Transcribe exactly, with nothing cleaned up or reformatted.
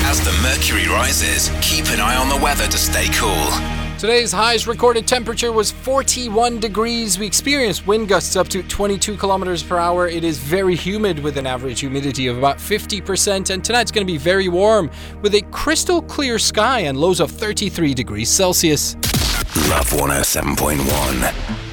As the mercury rises, keep an eye on the weather to stay cool. Today's highest recorded temperature was forty-one degrees. We experienced wind gusts up to twenty-two kilometers per hour. It is very humid with an average humidity of about fifty percent. And tonight's going to be very warm with a crystal clear sky and lows of thirty-three degrees Celsius. Love one oh seven point one.